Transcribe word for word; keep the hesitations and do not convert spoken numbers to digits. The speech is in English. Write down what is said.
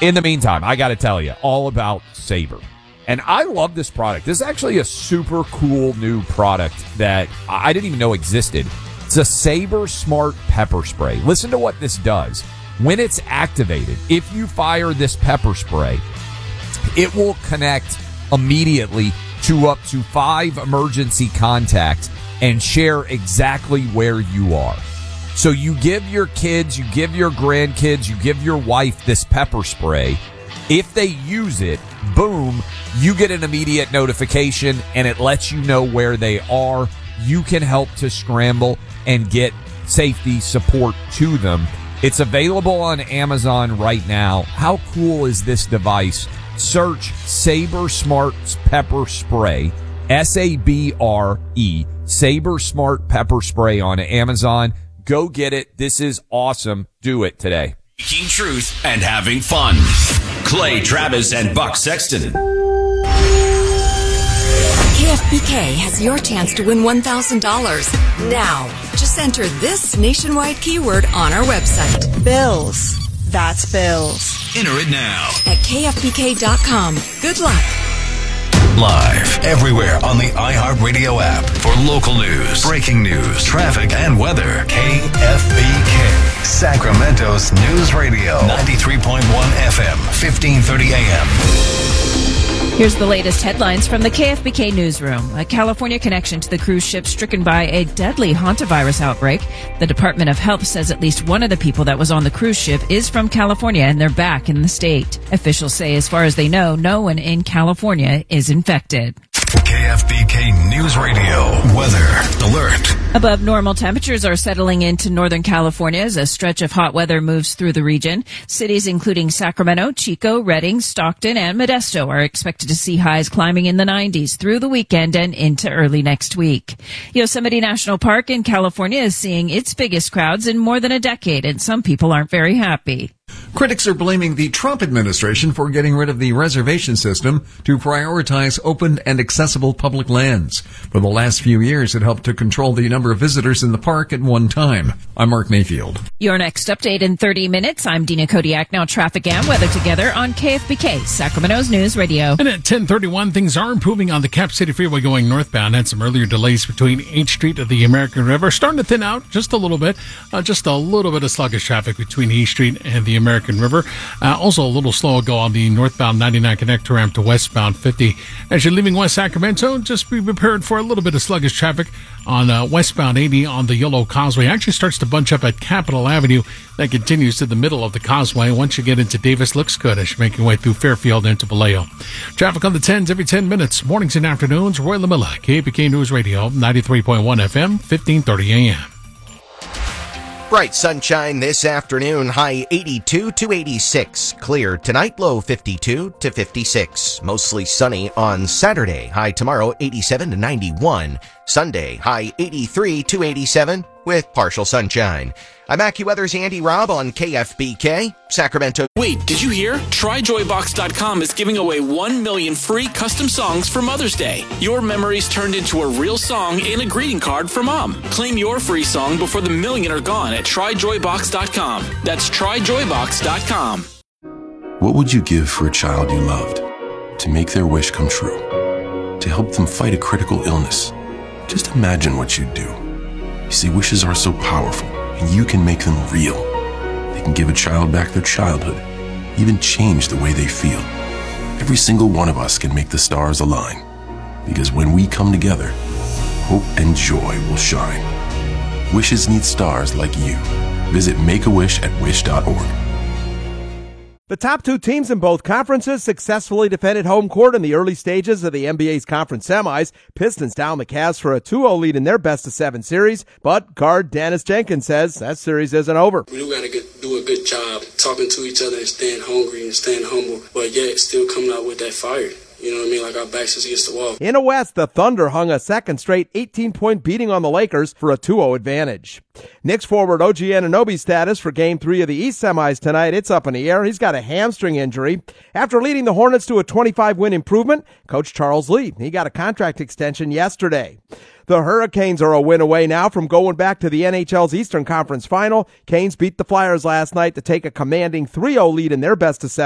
In the meantime, I got to tell you all about Sabre. And I love this product. This is actually a super cool new product that I didn't even know existed. It's a Sabre Smart Pepper Spray. Listen to what this does. When it's activated, if you fire this pepper spray, it will connect immediately to up to five emergency contacts and share exactly where you are. So you give your kids, you give your grandkids, you give your wife this pepper spray. If they use it, boom, you get an immediate notification and it lets you know where they are. You can help to scramble and get safety support to them. It's available on Amazon right now. How cool is this device? Search Sabre Smart Pepper Spray, S A B R E, Sabre Smart Pepper Spray on Amazon. Go get it. This is awesome. Do it today. Speaking truth and having fun. Clay Travis and Buck Sexton. K F B K has your chance to win one thousand dollars. Now, just enter this nationwide keyword on our website. Bills. That's bills. Enter it now at K F B K dot com. Good luck. Live everywhere on the iHeartRadio app for local news, breaking news, traffic, and weather. K F B K, Sacramento's News Radio, ninety-three point one F M, fifteen thirty A M. Here's the latest headlines from the K F B K newsroom. A California connection to the cruise ship stricken by a deadly hantavirus outbreak. The Department of Health says at least one of the people that was on the cruise ship is from California and they're back in the state. Officials say as far as they know, no one in California is infected. K F B K News Radio weather alert. Above normal temperatures are settling into Northern California as a stretch of hot weather moves through the region. Cities including Sacramento, Chico, Redding, Stockton, and Modesto are expected to see highs climbing in the nineties through the weekend and into early next week. Yosemite National Park in California is seeing its biggest crowds in more than a decade, and some people aren't very happy. Critics are blaming the Trump administration for getting rid of the reservation system to prioritize open and accessible public lands. For the last few years, it helped to control the number of visitors in the park at one time. I'm Mark Mayfield. Your next update in thirty minutes. I'm Dina Kodiak. Now traffic and weather together on K F B K, Sacramento's News Radio. And at ten thirty-one, things are improving on the Cap City Freeway going northbound. Had some earlier delays between eighth Street and the American River. Starting to thin out just a little bit. Uh, just a little bit of sluggish traffic between eighth Street and the American River. Uh, also a little slow go on the northbound ninety-nine connector ramp to westbound fifty. As you're leaving West Sacramento, just be prepared for a little bit of sluggish traffic on uh, westbound eighty on the Yellow Causeway. Actually starts to bunch up at Capitol Avenue. That continues to the middle of the causeway. Once you get into Davis, looks good as you make your way through Fairfield into Vallejo. Traffic on the tens every ten minutes. Mornings and afternoons. Roy LaMilla, K F B K News Radio, ninety-three point one F M, fifteen thirty A M. Bright sunshine this afternoon, high eighty-two to eighty-six. Clear tonight, low fifty-two to fifty-six. Mostly sunny on Saturday, high tomorrow eighty-seven to ninety-one. Sunday, high eighty-three to eighty-seven with partial sunshine. I'm AccuWeather's Andy Robb on K F B K, Sacramento. Wait, did you hear? Try Joy Box dot com is giving away one million free custom songs for Mother's Day. Your memories turned into a real song and a greeting card for Mom. Claim your free song before the million are gone at Try Joy Box dot com. That's Try Joy Box dot com. What would you give for a child you loved? To make their wish come true? To help them fight a critical illness? Just imagine what you'd do. You see, wishes are so powerful, and you can make them real. They can give a child back their childhood, even change the way they feel. Every single one of us can make the stars align, because when we come together, hope and joy will shine. Wishes need stars like you. Visit Make A Wish at wish dot org. The top two teams in both conferences successfully defended home court in the early stages of the N B A's conference semis. Pistons down the Cavs for a two oh lead in their best-of-seven series, but guard Dennis Jenkins says that series isn't over. We do got to do a good job talking to each other and staying hungry and staying humble, but yet still coming out with that fire. You know what I mean? Like our backs is against the wall. In the West, the Thunder hung a second straight eighteen-point beating on the Lakers for a two oh advantage. Knicks forward O G Anunoby's status for Game three of the East semis tonight, it's up in the air. He's got a hamstring injury. After leading the Hornets to a twenty-five win improvement, Coach Charles Lee, he got a contract extension yesterday. The Hurricanes are a win away now from going back to the N H L's Eastern Conference Final. Canes beat the Flyers last night to take a commanding three oh lead in their best-of-seven.